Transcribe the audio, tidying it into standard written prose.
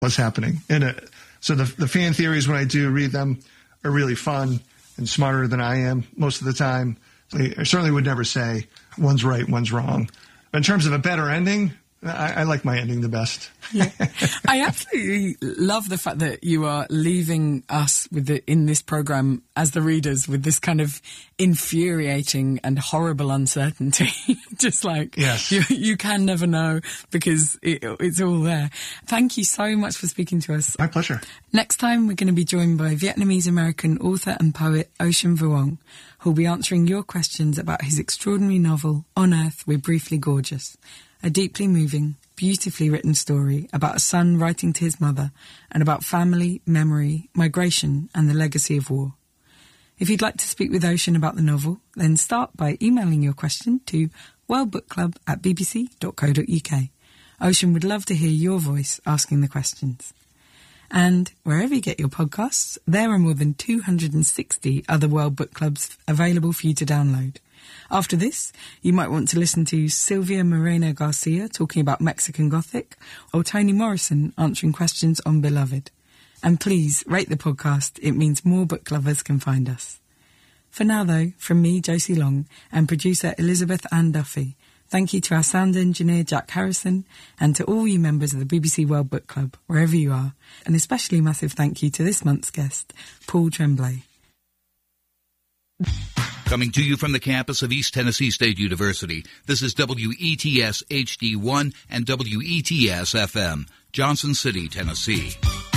what's happening. And so the fan theories, when I do read them, are really fun and smarter than I am most of the time. I certainly would never say one's right, one's wrong. But in terms of a better ending, I like my ending the best. Yeah. I absolutely love the fact that you are leaving us in this program as the readers with this kind of infuriating and horrible uncertainty. Just like, yes. you can never know because it's all there. Thank you so much for speaking to us. My pleasure. Next time, we're going to be joined by Vietnamese-American author and poet Ocean Vuong, who'll be answering your questions about his extraordinary novel, On Earth, We're Briefly Gorgeous. A deeply moving, beautifully written story about a son writing to his mother and about family, memory, migration and the legacy of war. If you'd like to speak with Ocean about the novel, then start by emailing your question to worldbookclub@bbc.co.uk. Ocean would love to hear your voice asking the questions. And wherever you get your podcasts, there are more than 260 other World Book Clubs available for you to download. After this, you might want to listen to Silvia Moreno Garcia talking about Mexican Gothic, or Toni Morrison answering questions on Beloved. And please rate the podcast. It means more book lovers can find us. For now, though, from me, Josie Long, and producer Elizabeth Ann Duffy, thank you to our sound engineer, Jack Harrison, and to all you members of the BBC World Book Club, wherever you are. An especially massive thank you to this month's guest, Paul Tremblay. Coming to you from the campus of East Tennessee State University, this is WETS HD1 and WETS FM, Johnson City, Tennessee.